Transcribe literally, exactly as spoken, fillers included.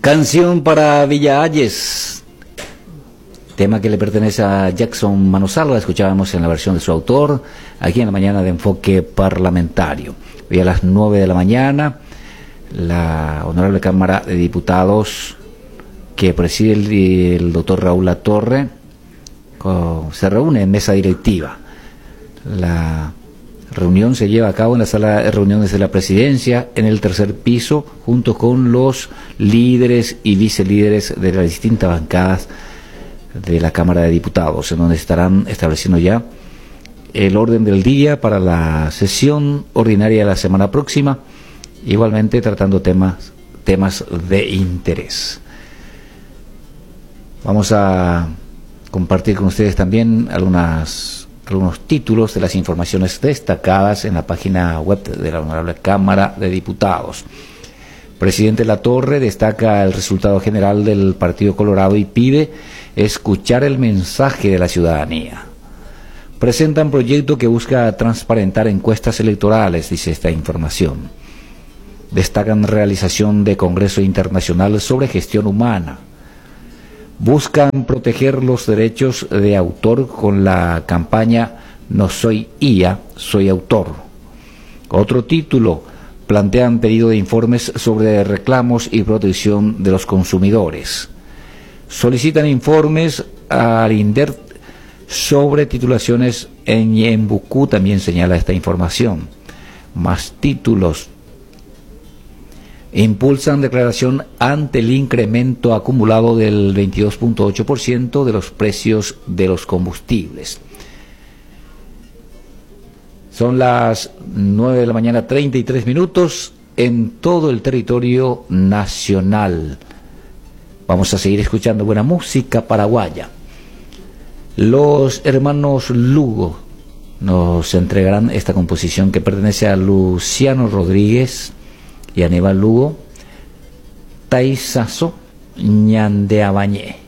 Canción para Villa Ayes, tema que le pertenece a Jackson Manosalva. Escuchábamos en la versión de su autor, aquí en la mañana de Enfoque Parlamentario. Hoy a las nueve de la mañana, la Honorable Cámara de Diputados, que preside el, el doctor Raúl Latorre, con, se reúne en mesa directiva. La reunión se lleva a cabo en la sala de reuniones de la presidencia, en el tercer piso, junto con los líderes y vicelíderes de las distintas bancadas de la Cámara de Diputados, en donde estarán estableciendo ya el orden del día para la sesión ordinaria de la semana próxima, igualmente tratando temas, temas de interés. Vamos a compartir con ustedes también algunas algunos títulos de las informaciones destacadas en la página web de la Honorable Cámara de Diputados. Presidente Latorre destaca el resultado general del Partido Colorado y pide escuchar el mensaje de la ciudadanía. Presentan proyecto que busca transparentar encuestas electorales, dice esta información. Destacan realización de Congreso Internacional sobre Gestión Humana. Buscan proteger los derechos de autor con la campaña No soy I A, soy autor. Otro título, plantean pedido de informes sobre reclamos y protección de los consumidores. Solicitan informes al INDER sobre titulaciones en Ñembucú, también señala esta información. Más títulos. Impulsan declaración ante el incremento acumulado del veintidós punto ocho por ciento de los precios de los combustibles. Son las nueve de la mañana, treinta y tres minutos en todo el territorio nacional. Vamos a seguir escuchando buena música paraguaya. Los hermanos Lugo nos entregarán esta composición que pertenece a Luciano Rodríguez y Aníbal Lugo, Taisazo Ñandeabañé.